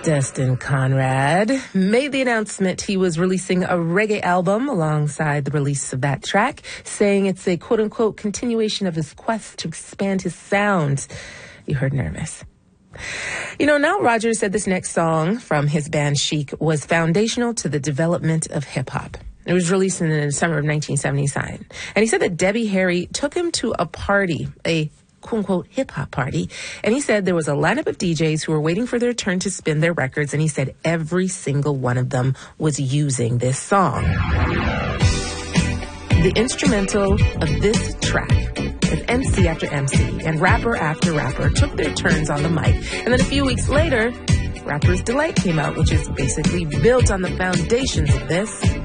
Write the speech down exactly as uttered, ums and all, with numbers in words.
Destin Conrad made the announcement he was releasing a reggae album alongside the release of that track, saying it's a quote-unquote continuation of his quest to expand his sound. You heard nervous. You know, Nile Rodgers said this next song from his band Chic was foundational to the development of hip-hop. It was released in the summer of nineteen seventy-nine. And he said that Debbie Harry took him to a party, a quote-unquote hip-hop party. And he said there was a lineup of D Js who were waiting for their turn to spin their records. And he said every single one of them was using this song. The instrumental of this track, with M C after M C and rapper after rapper, took their turns on the mic. And then a few weeks later, Rapper's Delight came out, which is basically built on the foundations of this.